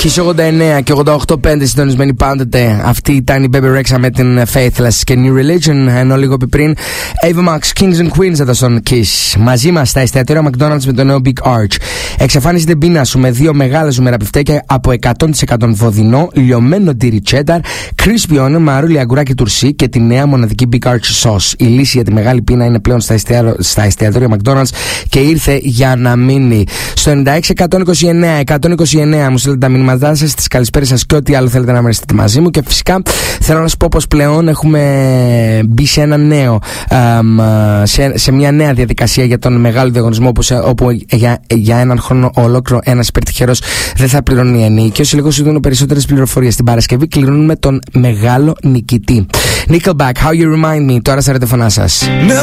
Kiss 89 και 88.5 συντονισμένοι πάντοτε. Αυτή ήταν η Bebe Rexha με την Faithless και New Religion. Ενώ λίγο πριν Ava Max, Kings and Queens εδώ στον Kiss. Μαζί μας στα εστιατόρια McDonald's με το νέο Big Arch. Εξαφάνισε την πείνα σου με δύο μεγάλα ζουμερά πιφτέκια από 100% βοδινό, λιωμένο τύρι τσένταρ, crispy onion, μαρούλι, αγκουράκι τουρσί και τη νέα μοναδική Big Arch sauce. Η λύση για τη μεγάλη πείνα είναι πλέον στα εστιατόρια McDonald's και ήρθε για να μείνει. Στο 96-129 μου στείλετε τα μηνύματά σας, τις καλησπέρες σας και ό,τι άλλο θέλετε να μοιραστείτε μαζί μου. Και φυσικά θέλω να σας πω πως πλέον έχουμε μπει σε ένα νέο, σε μια νέα διαδικασία για τον μεγάλο διαγωνισμό, όπου για έναν χρόνο ολόκληρο ένας υπερτυχερός δεν θα πληρώνει ενίκιο. Σε λίγο σου δίνω περισσότερες πληροφορίες. Την Παρασκευή κληρώνουμε τον μεγάλο νικητή. Nickelback, How You Remind Me, τώρα στα ραδιοφωνά σας.